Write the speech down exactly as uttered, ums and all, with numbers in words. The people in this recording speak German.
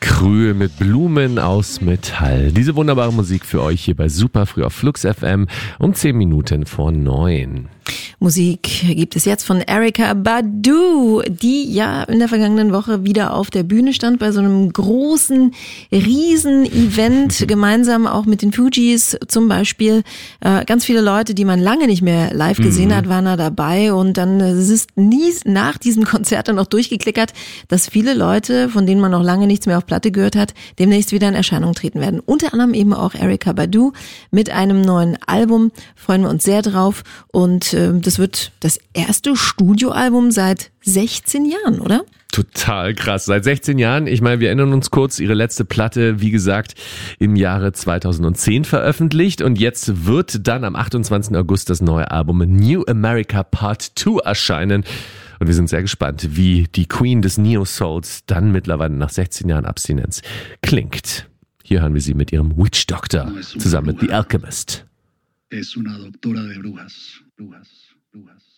Krühe mit Blumen aus Metall. Diese wunderbare Musik für euch hier bei Super früh auf Flux F M um zehn Minuten vor neun. Musik gibt es jetzt von Erykah Badu, die ja in der vergangenen Woche wieder auf der Bühne stand bei so einem großen, riesen Event, gemeinsam auch mit den Fugees zum Beispiel. Äh, ganz viele Leute, die man lange nicht mehr live gesehen mhm. hat, waren da dabei und dann es ist nie nach diesem Konzert dann noch durchgeklickert, dass viele Leute, von denen man noch lange nichts mehr auf Platte gehört hat, demnächst wieder in Erscheinung treten werden. Unter anderem eben auch Erykah Badu mit einem neuen Album, freuen wir uns sehr drauf und äh, das wird das erste Studioalbum seit sechzehn Jahren, oder? Total krass. Seit sechzehn Jahren. Ich meine, wir erinnern uns kurz, ihre letzte Platte, wie gesagt, im Jahre zweitausendzehn veröffentlicht. Und jetzt wird dann am achtundzwanzigsten August das neue Album New America Part zwei erscheinen. Und wir sind sehr gespannt, wie die Queen des Neo-Souls dann mittlerweile nach sechzehn Jahren Abstinenz klingt. Hier hören wir sie mit ihrem Witch Doctor zusammen mit The Alchemist. Es una doctora de brujas, brujas, brujas.